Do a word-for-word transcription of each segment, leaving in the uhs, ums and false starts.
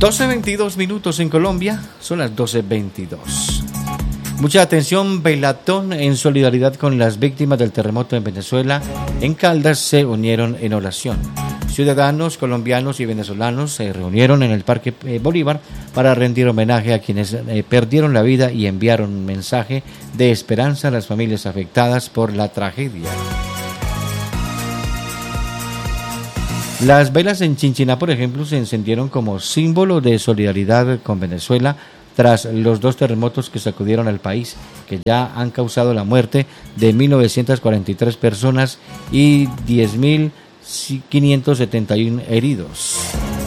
doce veintidós minutos en Colombia, son las doce veintidós. Mucha atención, Velatón en solidaridad con las víctimas del terremoto en Venezuela. En Caldas se unieron en oración. Ciudadanos colombianos y venezolanos se reunieron en el Parque Bolívar para rendir homenaje a quienes eh, perdieron la vida y enviaron un mensaje de esperanza a las familias afectadas por la tragedia. Las velas en Chinchiná, por ejemplo, se encendieron como símbolo de solidaridad con Venezuela tras los dos terremotos que sacudieron al país, que ya han causado la muerte de mil novecientas cuarenta y tres personas y diez mil quinientos setenta y uno heridos.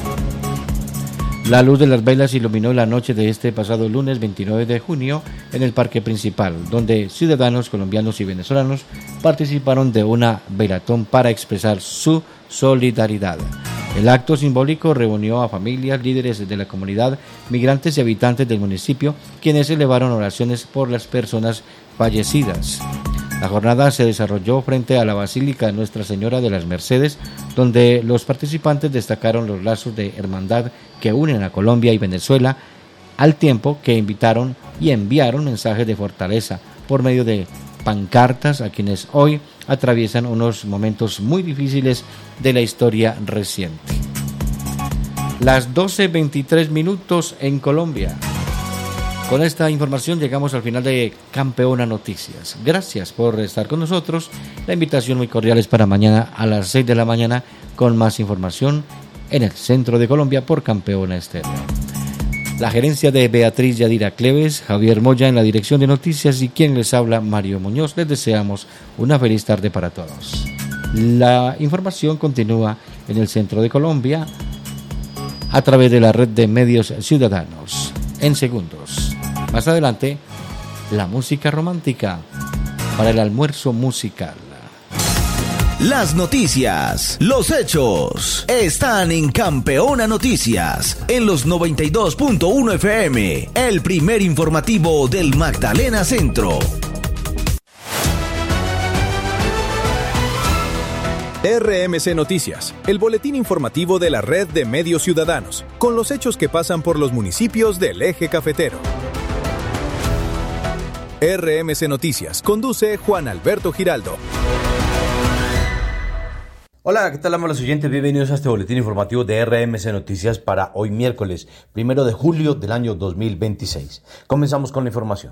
La luz de las velas iluminó la noche de este pasado lunes veintinueve de junio en el parque principal, donde ciudadanos colombianos y venezolanos participaron de una velatón para expresar su solidaridad. El acto simbólico reunió a familias, líderes de la comunidad, migrantes y habitantes del municipio, quienes elevaron oraciones por las personas fallecidas. La jornada se desarrolló frente a la Basílica de Nuestra Señora de las Mercedes, donde los participantes destacaron los lazos de hermandad que unen a Colombia y Venezuela, al tiempo que invitaron y enviaron mensajes de fortaleza por medio de pancartas a quienes hoy atraviesan unos momentos muy difíciles de la historia reciente. Las doce veintitrés minutos en Colombia. Con esta información llegamos al final de Campeona Noticias. Gracias por estar con nosotros. La invitación muy cordial es para mañana a las seis de la mañana con más información en el centro de Colombia por Campeona Estéreo. La gerencia de Beatriz Yadira Cleves, Javier Moya en la dirección de noticias y quien les habla, Mario Muñoz. Les deseamos una feliz tarde para todos. La información continúa en el centro de Colombia a través de la red de medios ciudadanos. En segundos. Más adelante, la música romántica para el almuerzo musical. Las noticias, los hechos, están en Campeona Noticias, en los noventa y dos punto uno F M, el primer informativo del Magdalena Centro. R M C Noticias, el boletín informativo de la red de medios ciudadanos, con los hechos que pasan por los municipios del Eje Cafetero. R M C Noticias, conduce Juan Alberto Giraldo. Hola, ¿qué tal, amables oyentes? Bienvenidos a este boletín informativo de R M C Noticias para hoy miércoles, primero de julio del año dos mil veintiséis. Comenzamos con la información.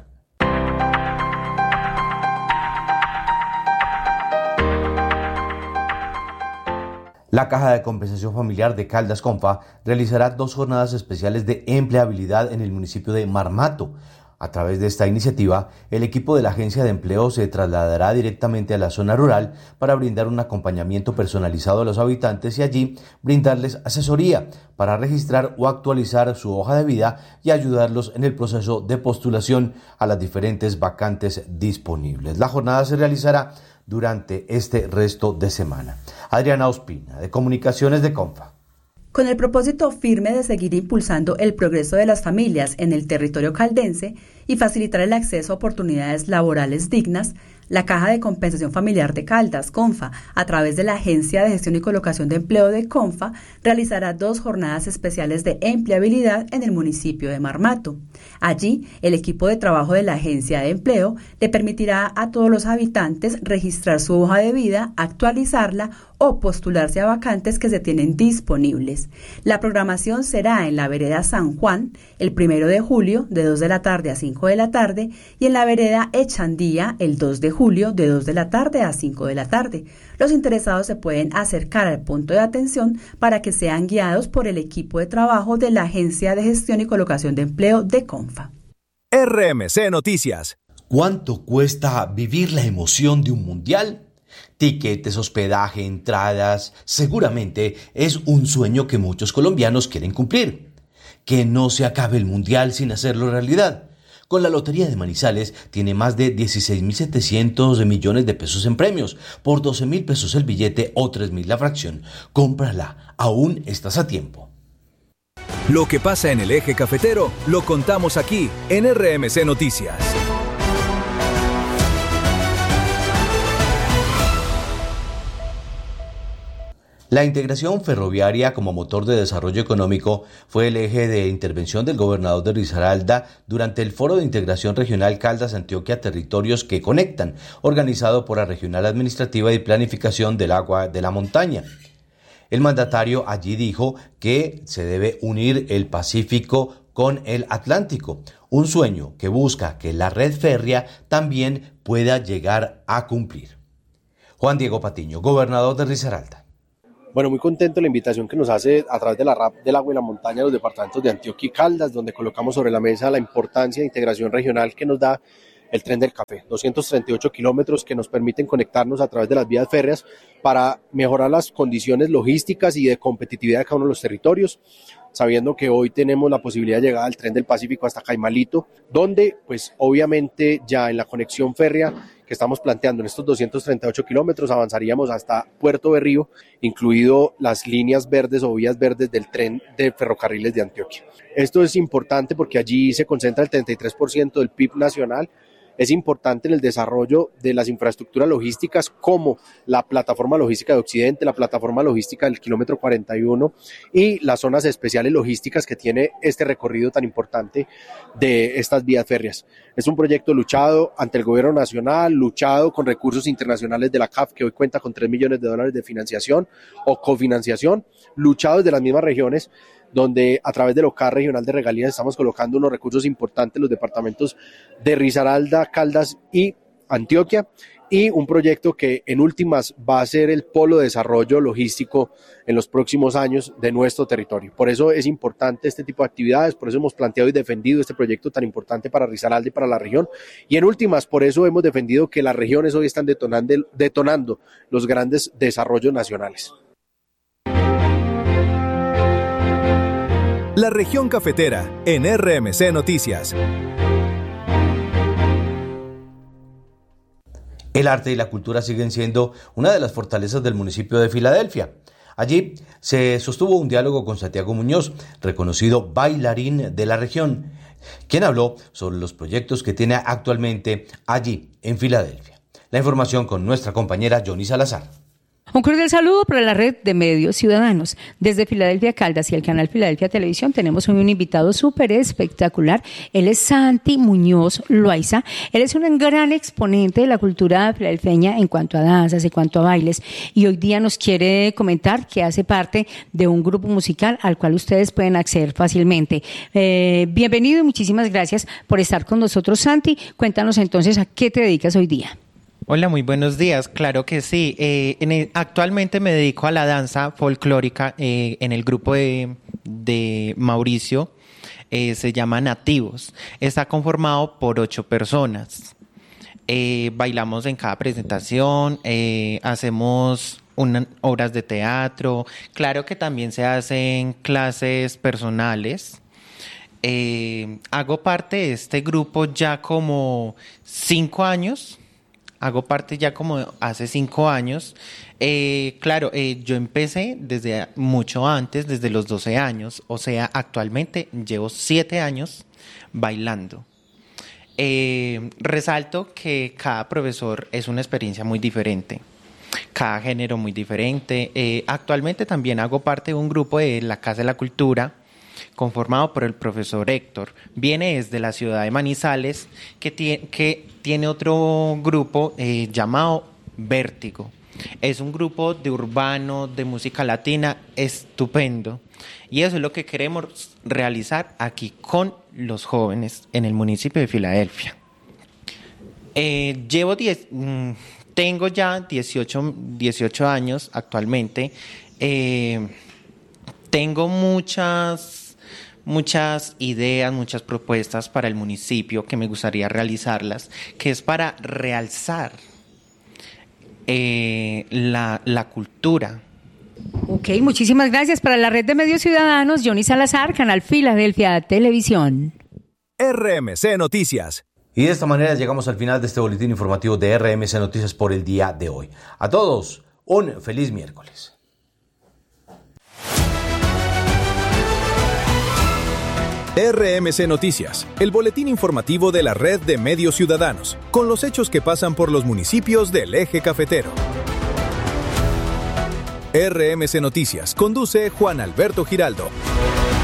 La Caja de Compensación Familiar de Caldas Confa realizará dos jornadas especiales de empleabilidad en el municipio de Marmato. A través de esta iniciativa, el equipo de la Agencia de Empleo se trasladará directamente a la zona rural para brindar un acompañamiento personalizado a los habitantes y allí brindarles asesoría para registrar o actualizar su hoja de vida y ayudarlos en el proceso de postulación a las diferentes vacantes disponibles. La jornada se realizará durante este resto de semana. Adriana Ospina, de Comunicaciones de Confa. Con el propósito firme de seguir impulsando el progreso de las familias en el territorio caldense y facilitar el acceso a oportunidades laborales dignas, la Caja de Compensación Familiar de Caldas, CONFA, a través de la Agencia de Gestión y Colocación de Empleo de CONFA, realizará dos jornadas especiales de empleabilidad en el municipio de Marmato. Allí, el equipo de trabajo de la Agencia de Empleo le permitirá a todos los habitantes registrar su hoja de vida, actualizarla o postularse a vacantes que se tienen disponibles. La programación será en la vereda San Juan, el primero de julio, de dos de la tarde a cinco de la tarde, y en la vereda Echandía, el dos de julio, de dos de la tarde a cinco de la tarde. Los interesados se pueden acercar al punto de atención para que sean guiados por el equipo de trabajo de la Agencia de Gestión y Colocación de Empleo de CONFA. R M C Noticias. ¿Cuánto cuesta vivir la emoción de un mundial? Tiquetes, hospedaje, entradas, seguramente es un sueño que muchos colombianos quieren cumplir. Que no se acabe el mundial sin hacerlo realidad. Con la Lotería de Manizales tiene más de dieciséis mil setecientos millones de pesos en premios, por doce mil pesos el billete o tres mil la fracción. Cómprala, aún estás a tiempo. Lo que pasa en el Eje Cafetero lo contamos aquí en R M C Noticias. La integración ferroviaria como motor de desarrollo económico fue el eje de intervención del gobernador de Risaralda durante el Foro de Integración Regional Caldas-Antioquia Territorios que Conectan, organizado por la Regional Administrativa y Planificación del Agua de la Montaña. El mandatario allí dijo que se debe unir el Pacífico con el Atlántico, un sueño que busca que la red férrea también pueda llegar a cumplir. Juan Diego Patiño, gobernador de Risaralda. Bueno, muy contento de la invitación que nos hace a través de la R A P del Agua y la Montaña los departamentos de Antioquia y Caldas, donde colocamos sobre la mesa la importancia de integración regional que nos da el Tren del Café, doscientos treinta y ocho kilómetros que nos permiten conectarnos a través de las vías férreas para mejorar las condiciones logísticas y de competitividad de cada uno de los territorios, sabiendo que hoy tenemos la posibilidad de llegar al Tren del Pacífico hasta Caimalito, donde pues obviamente ya en la conexión férrea que estamos planteando en estos doscientos treinta y ocho kilómetros avanzaríamos hasta Puerto Berrío, incluido las líneas verdes o vías verdes del tren de ferrocarriles de Antioquia. Esto es importante porque allí se concentra el treinta y tres por ciento del P I B nacional. Es importante en el desarrollo de las infraestructuras logísticas como la plataforma logística de Occidente, la plataforma logística del kilómetro cuarenta y uno y las zonas especiales logísticas que tiene este recorrido tan importante de estas vías férreas. Es un proyecto luchado ante el gobierno nacional, luchado con recursos internacionales de la C A F, que hoy cuenta con tres millones de dólares de financiación o cofinanciación, luchado desde las mismas regiones, donde a través del O C A regional de regalías estamos colocando unos recursos importantes en los departamentos de Risaralda, Caldas y Antioquia, y un proyecto que en últimas va a ser el polo de desarrollo logístico en los próximos años de nuestro territorio. Por eso es importante este tipo de actividades, por eso hemos planteado y defendido este proyecto tan importante para Risaralda y para la región, y en últimas por eso hemos defendido que las regiones hoy están detonando, detonando los grandes desarrollos nacionales. La región cafetera en R M C Noticias. El arte y la cultura siguen siendo una de las fortalezas del municipio de Filadelfia. Allí se sostuvo un diálogo con Santiago Muñoz, reconocido bailarín de la región, quien habló sobre los proyectos que tiene actualmente allí en Filadelfia. La información con nuestra compañera Johnny Salazar. Un cordial saludo para la red de medios ciudadanos. Desde Filadelfia Caldas y el canal Filadelfia Televisión tenemos hoy un invitado súper espectacular. Él es Santi Muñoz Loaiza. Él es un gran exponente de la cultura filadelfeña en cuanto a danzas, en cuanto a bailes. Y hoy día nos quiere comentar que hace parte de un grupo musical al cual ustedes pueden acceder fácilmente. Eh, bienvenido y muchísimas gracias por estar con nosotros, Santi. Cuéntanos entonces a qué te dedicas hoy día. Hola, muy buenos días. Claro que sí. Eh, en el, actualmente me dedico a la danza folclórica eh, en el grupo de, de Mauricio. Eh, se llama Nativos. Está conformado por ocho personas. Eh, bailamos en cada presentación, eh, hacemos una, obras de teatro. Claro que también se hacen clases personales. Eh, hago parte de este grupo ya como cinco años. Hago parte ya como hace cinco años. Eh, claro, eh, yo empecé desde mucho antes, desde los doce años. O sea, actualmente llevo siete años bailando. Eh, resalto que cada profesor es una experiencia muy diferente. Cada género muy diferente. Eh, actualmente también hago parte de un grupo de la Casa de la Cultura, conformado por el profesor Héctor. Viene desde la ciudad de Manizales, que, tie- que tiene otro grupo eh, llamado Vértigo. Es un grupo de urbano, de música latina, estupendo. Y eso es lo que queremos realizar aquí con los jóvenes en el municipio de Filadelfia. Eh, llevo diez, mmm, tengo ya dieciocho, dieciocho años actualmente. Eh, tengo muchas... muchas ideas, muchas propuestas para el municipio que me gustaría realizarlas, que es para realzar eh, la, la cultura. Ok, muchísimas gracias. Para la red de medios ciudadanos, Johnny Salazar, canal Filadelfia Televisión. R M C Noticias. Y de esta manera llegamos al final de este boletín informativo de R M C Noticias por el día de hoy. A todos, un feliz miércoles. R M C Noticias, el boletín informativo de la red de medios ciudadanos, con los hechos que pasan por los municipios del eje cafetero. R M C Noticias conduce Juan Alberto Giraldo.